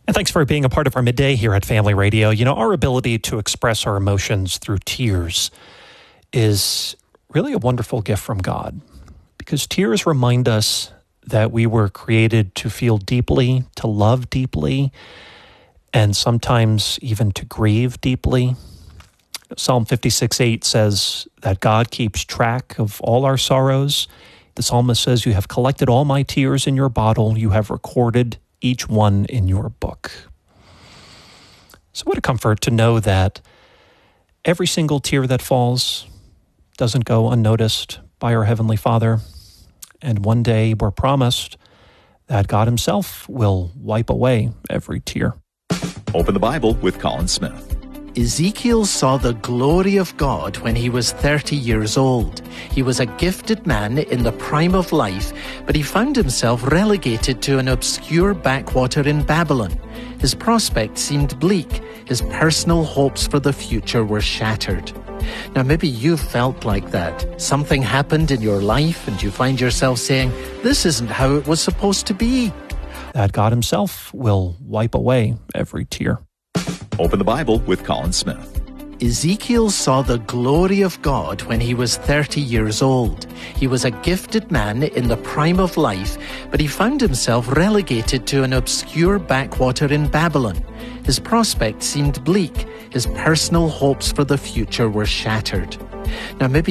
And thanks for being a part of our midday here at Family Radio. You know, our ability to express our emotions through tears is really a wonderful gift from God, because tears remind us that we were created to feel deeply, to love deeply, and sometimes even to grieve deeply. Psalm 56:8 says that God keeps track of all our sorrows. The psalmist says, "You have collected all my tears in your bottle. You have recorded each one in your book." So what a comfort to know that every single tear that falls doesn't go unnoticed by our Heavenly Father. And one day we're promised that God Himself will wipe away every tear. Open the Bible with Colin Smith. Ezekiel saw the glory of God when he was 30 years old. He was a gifted man in the prime of life, but he found himself relegated to an obscure backwater in Babylon. His prospects seemed bleak. His personal hopes for the future were shattered. Now, maybe you've felt like that. Something happened in your life and you find yourself saying, "This isn't how it was supposed to be." That God Himself will wipe away every tear. Open the Bible with Colin Smith. Ezekiel saw the glory of God when he was 30 years old. He was a gifted man in the prime of life, but he found himself relegated to an obscure backwater in Babylon. His prospects seemed bleak. His personal hopes for the future were shattered. Now, maybe